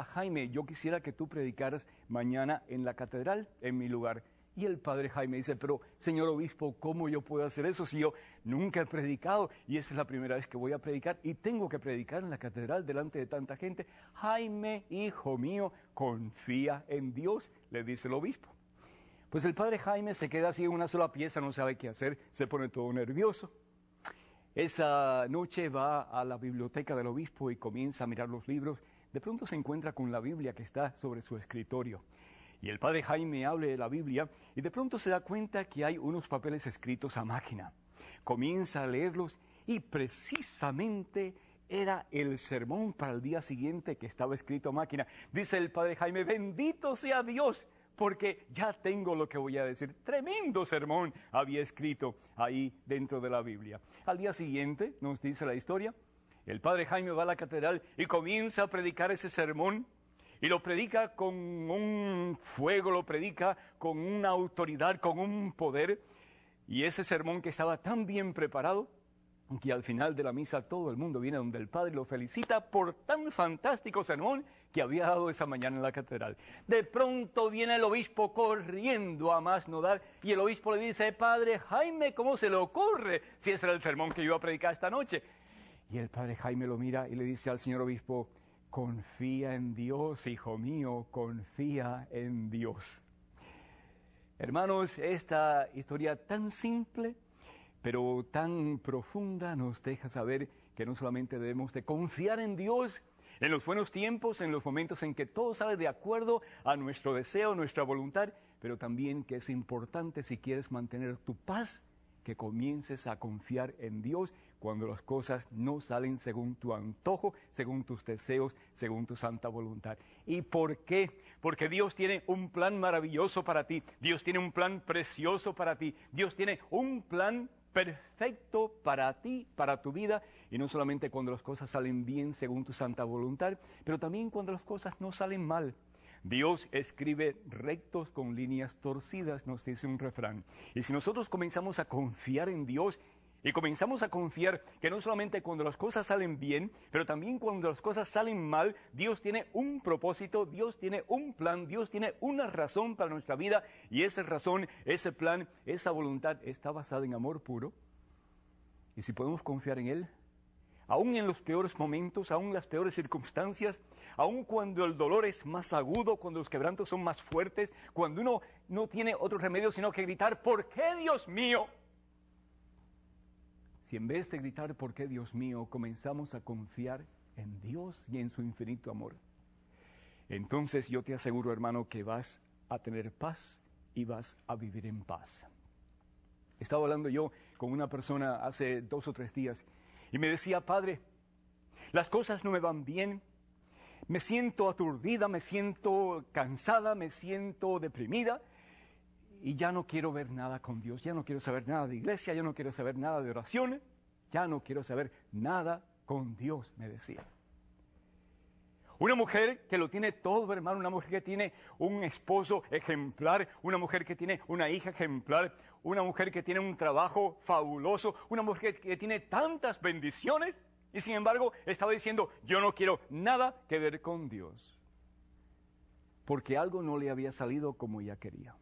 mira Jaime, yo quisiera que tú predicaras mañana en la catedral, en mi lugar. Y el padre Jaime dice, pero señor obispo, ¿cómo yo puedo hacer eso si yo nunca he predicado? Y esta es la primera vez que voy a predicar y tengo que predicar en la catedral delante de tanta gente. Jaime, hijo mío, confía en Dios, le dice el obispo. Pues el padre Jaime se queda así en una sola pieza, no sabe qué hacer, se pone todo nervioso. Esa noche va a la biblioteca del obispo y comienza a mirar los libros. De pronto se encuentra con la Biblia que está sobre su escritorio. Y el padre Jaime abre de la Biblia y de pronto se da cuenta que hay unos papeles escritos a máquina. Comienza a leerlos y precisamente era el sermón para el día siguiente que estaba escrito a máquina. Dice el padre Jaime, bendito sea Dios, porque ya tengo lo que voy a decir. Tremendo sermón había escrito ahí dentro de la Biblia. Al día siguiente, nos dice la historia, el padre Jaime va a la catedral y comienza a predicar ese sermón. Y lo predica con un fuego, lo predica con una autoridad, con un poder. Y ese sermón que estaba tan bien preparado, que al final de la misa todo el mundo viene donde el padre lo felicita por tan fantástico sermón que había dado esa mañana en la catedral. De pronto viene el obispo corriendo a más no dar y el obispo le dice, padre Jaime, ¿cómo se le ocurre si ese era el sermón que yo iba a predicar esta noche? Y el padre Jaime lo mira y le dice al señor obispo, confía en Dios, hijo mío, confía en Dios. Hermanos, esta historia tan simple, pero tan profunda, nos deja saber que no solamente debemos de confiar en Dios en los buenos tiempos, en los momentos en que todo sale de acuerdo a nuestro deseo, nuestra voluntad, pero también que es importante si quieres mantener tu paz, que comiences a confiar en Dios cuando las cosas no salen según tu antojo, según tus deseos, según tu santa voluntad. ¿Y por qué? Porque Dios tiene un plan maravilloso para ti, Dios tiene un plan precioso para ti, Dios tiene un plan perfecto para ti, para tu vida, y no solamente cuando las cosas salen bien según tu santa voluntad, pero también cuando las cosas no salen mal. Dios escribe rectos con líneas torcidas, nos dice un refrán. Y si nosotros comenzamos a confiar en Dios y comenzamos a confiar que no solamente cuando las cosas salen bien, pero también cuando las cosas salen mal, Dios tiene un propósito, Dios tiene un plan, Dios tiene una razón para nuestra vida, y esa razón, ese plan, esa voluntad está basada en amor puro. Y si podemos confiar en Él, aún en los peores momentos, aún en las peores circunstancias, aún cuando el dolor es más agudo, cuando los quebrantos son más fuertes, cuando uno no tiene otro remedio sino que gritar, ¿por qué, Dios mío? Si en vez de gritar, ¿por qué, Dios mío?, comenzamos a confiar en Dios y en su infinito amor, entonces yo te aseguro, hermano, que vas a tener paz y vas a vivir en paz. Estaba hablando yo con una persona hace 2 o 3 días y me decía, padre, las cosas no me van bien, me siento aturdida, me siento cansada, me siento deprimida y ya no quiero ver nada con Dios, ya no quiero saber nada de iglesia, ya no quiero saber nada de oraciones, ya no quiero saber nada con Dios, me decía. Una mujer que lo tiene todo, hermano, una mujer que tiene un esposo ejemplar, una mujer que tiene una hija ejemplar, una mujer que tiene un trabajo fabuloso, una mujer que tiene tantas bendiciones, y sin embargo estaba diciendo, yo no quiero nada que ver con Dios, porque algo no le había salido como ella quería.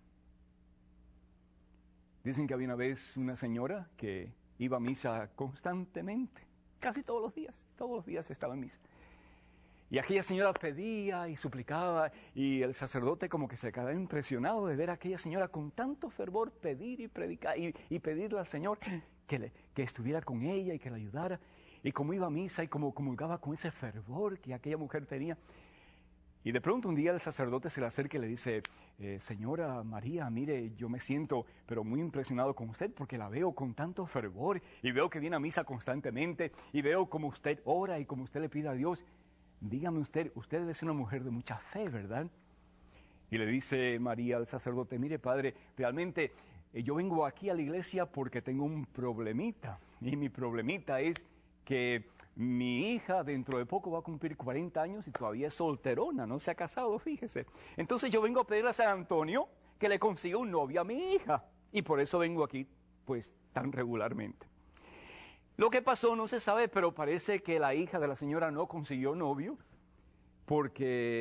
Dicen que había una vez una señora que iba a misa constantemente, casi todos los días estaba en misa. Y aquella señora pedía y suplicaba, y el sacerdote como que se quedaba impresionado de ver a aquella señora con tanto fervor pedir y predicar, y pedirle al Señor que estuviera con ella y que la ayudara. Y como iba a misa y como comulgaba con ese fervor que aquella mujer tenía. Y de pronto un día el sacerdote se le acerca y le dice, señora María, mire, yo me siento pero muy impresionado con usted porque la veo con tanto fervor y veo que viene a misa constantemente y veo como usted ora y como usted le pide a Dios. Dígame usted debe ser una mujer de mucha fe, ¿verdad? Y le dice María al sacerdote, mire padre, realmente yo vengo aquí a la iglesia porque tengo un problemita. Y mi problemita es que mi hija dentro de poco va a cumplir 40 años y todavía es solterona, no se ha casado, fíjese. Entonces yo vengo a pedirle a San Antonio que le consiga un novio a mi hija. Y por eso vengo aquí, pues, tan regularmente. Lo que pasó no se sabe, pero parece que la hija de la señora no consiguió novio porque